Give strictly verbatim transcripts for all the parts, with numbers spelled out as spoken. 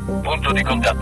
Punto di contatto.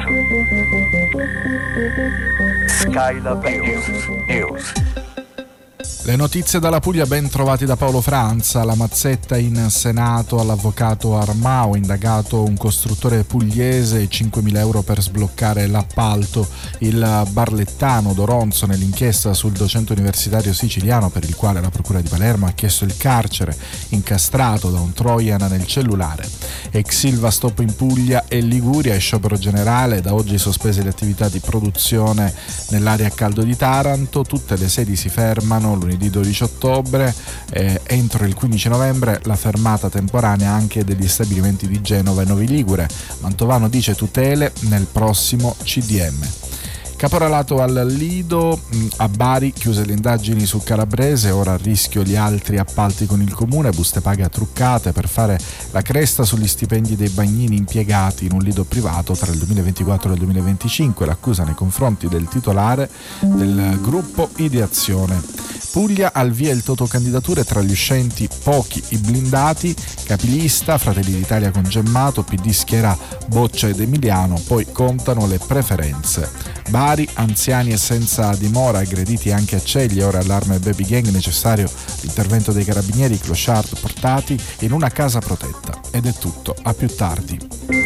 Skylab News. News. Le notizie dalla Puglia ben trovati da Paolo Franza. La mazzetta in Senato all'avvocato Armao, indagato un costruttore pugliese, cinquemila euro per sbloccare l'appalto. Il barlettano Doronzo nell'inchiesta sul docente universitario siciliano per il quale la procura di Palermo ha chiesto il carcere, incastrato da un trojan nel cellulare. Ex Ilva stop in Puglia e Liguria e sciopero generale, da oggi sospese le attività di produzione nell'area a caldo di Taranto, tutte le sedi si fermano lunedì dodici ottobre, eh, entro il quindici novembre la fermata temporanea anche degli stabilimenti di Genova e Novi Ligure. Mantovano dice tutele nel prossimo C D M. Caporalato al Lido, a Bari chiuse le indagini su Calabrese, ora a rischio gli altri appalti con il comune, buste paga truccate per fare la cresta sugli stipendi dei bagnini impiegati in un lido privato tra il duemilaventiquattro e il duemilaventicinque, l'accusa nei confronti del titolare del gruppo Ideazione. Puglia al via il totocandidature, tra gli uscenti pochi i blindati, capilista, Fratelli d'Italia con Gemmato, P D schiera Boccia ed Emiliano, poi contano le preferenze. Bari, anziani e senza dimora, aggrediti anche a Ceglie, ora allarme baby gang, necessario l'intervento dei carabinieri, clochard portati in una casa protetta. Ed è tutto, a più tardi.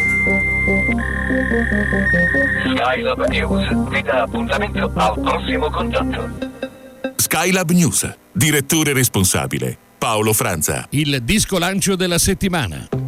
Skylab News vi dà appuntamento al prossimo contatto. Skylab News, direttore responsabile Paolo Franza. Il disco lancio della settimana.